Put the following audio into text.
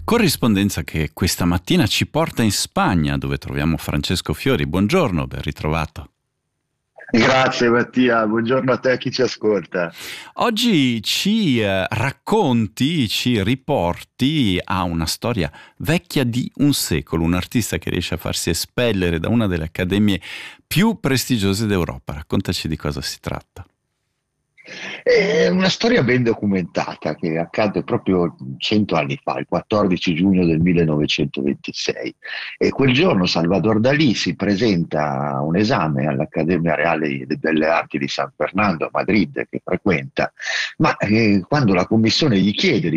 Corrispondenza che questa mattina ci porta in Spagna, dove troviamo Francesco Fiori. Buongiorno, ben ritrovato. Grazie Mattia, buongiorno a te e chi ci ascolta. Oggi ci racconti, ci riporti a una storia vecchia di un secolo, un artista che riesce a farsi espellere da una delle accademie più prestigiose d'Europa. Raccontaci di cosa si tratta. È una storia ben documentata che accade proprio 100 anni fa, il 14 giugno del 1926. E quel giorno Salvador Dalì si presenta a un esame all'Accademia Reale de Belle Arti di San Fernando a Madrid, che frequenta, ma quando la commissione gli chiede